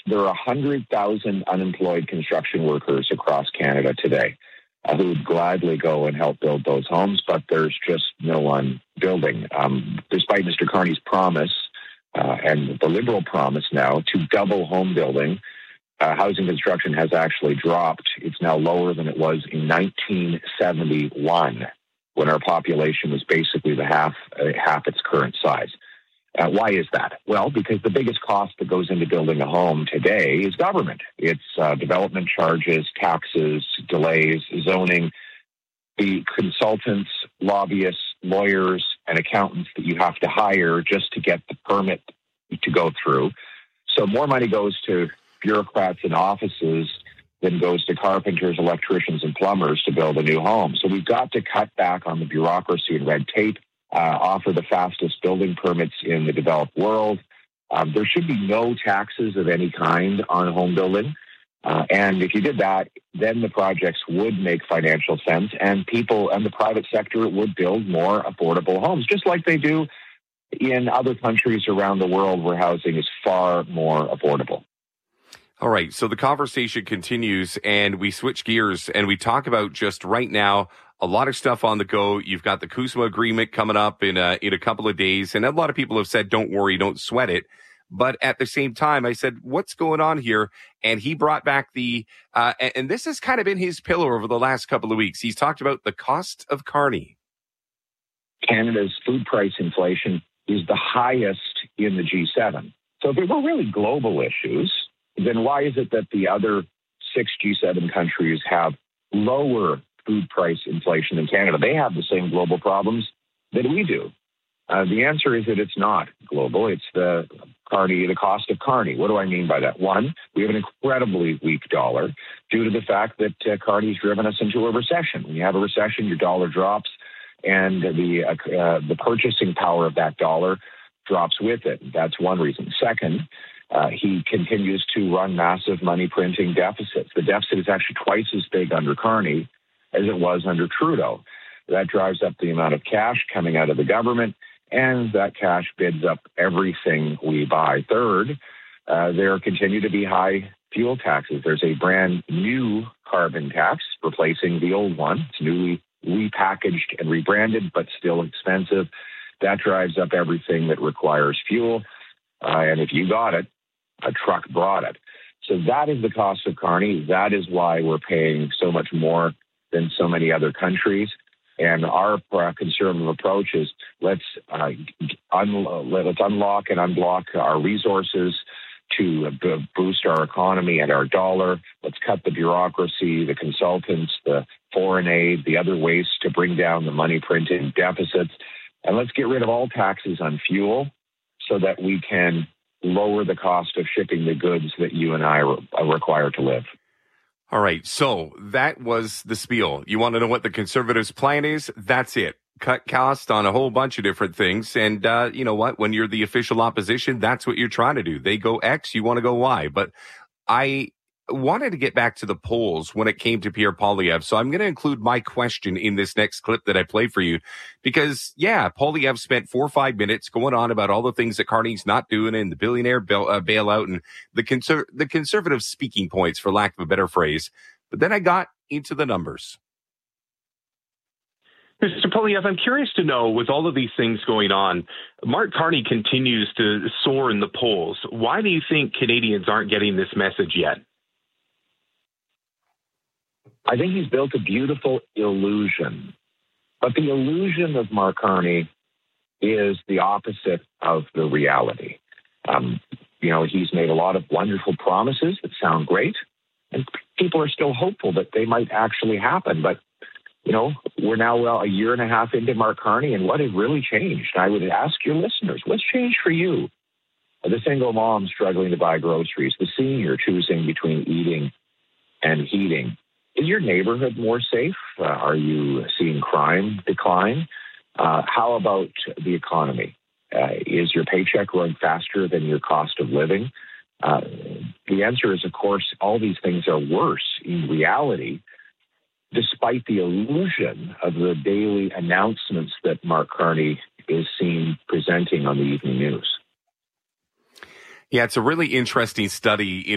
there are 100,000 unemployed construction workers across Canada today who would gladly go and help build those homes, but there's just no one building. Despite Mr. Carney's promise and the Liberal promise now to double home building, housing construction has actually dropped. It's now lower than it was in 1971, when our population was basically half its current size. Why is that? Well, because the biggest cost that goes into building a home today is government. It's development charges, taxes, delays, zoning, the consultants, lobbyists, lawyers, and accountants that you have to hire just to get the permit to go through. So more money goes to bureaucrats in offices than goes to carpenters, electricians, and plumbers to build a new home. So we've got to cut back on the bureaucracy and red tape, offer the fastest building permits in the developed world. There should be no taxes of any kind on home building. And if you did that, then the projects would make financial sense, and people and the private sector would build more affordable homes, just like they do in other countries around the world where housing is far more affordable. All right, so the conversation continues, and we switch gears, and we talk about just right now a lot of stuff on the go. You've got the CUSMA agreement coming up in a couple of days, and a lot of people have said, don't worry, don't sweat it. But at the same time, I said, what's going on here? And he brought back and this has kind of been his pillar over the last couple of weeks. He's talked about the cost of Carney. Canada's food price inflation is the highest in the G7. So if they were really global issues, then why is it that the other 6 G7 countries have lower food price inflation than Canada? They have the same global problems that we do. The answer is that it's not global. It's the cost of Carney. What do I mean by that? One, we have an incredibly weak dollar due to the fact that Carney's driven us into a recession. When you have a recession, your dollar drops, and the purchasing power of that dollar drops with it. That's one reason. Second, he continues to run massive money printing deficits. The deficit is actually twice as big under Carney as it was under Trudeau. That drives up the amount of cash coming out of the government, and that cash bids up everything we buy. Third, there continue to be high fuel taxes. There's a brand new carbon tax replacing the old one. It's newly repackaged and rebranded, but still expensive. That drives up everything that requires fuel. And if you got it, a truck brought it. So that is the cost of Carney. That is why we're paying so much more than so many other countries. And our conservative approach is let's unlock and unblock our resources to boost our economy and our dollar. Let's cut the bureaucracy, the consultants, the foreign aid, the other ways to bring down the money printing deficits. And let's get rid of all taxes on fuel so that we can lower the cost of shipping the goods that you and I require to live. All right, so that was the spiel. You want to know what the Conservatives' plan is? That's it. Cut costs on a whole bunch of different things. And you know what? When you're the official opposition, that's what you're trying to do. They go X, you want to go Y. But I wanted to get back to the polls when it came to Pierre Poilievre. So I'm going to include my question in this next clip that I play for you. Because, yeah, Poilievre spent 4 or 5 minutes going on about all the things that Carney's not doing and the billionaire bailout and the conservative speaking points, for lack of a better phrase. But then I got into the numbers. Mr. Poilievre, I'm curious to know, with all of these things going on, Mark Carney continues to soar in the polls. Why do you think Canadians aren't getting this message yet? I think he's built a beautiful illusion. But the illusion of Mark Carney is the opposite of the reality. He's made a lot of wonderful promises that sound great, and people are still hopeful that they might actually happen. But, we're now a year and a half into Mark Carney, and what has really changed? I would ask your listeners, what's changed for you? The single mom struggling to buy groceries, the senior choosing between eating and heating. Is your neighborhood more safe? Are you seeing crime decline? How about the economy? Is your paycheck growing faster than your cost of living? The answer is, of course, all these things are worse in reality, despite the illusion of the daily announcements that Mark Carney is seen presenting on the evening news. Yeah, it's a really interesting study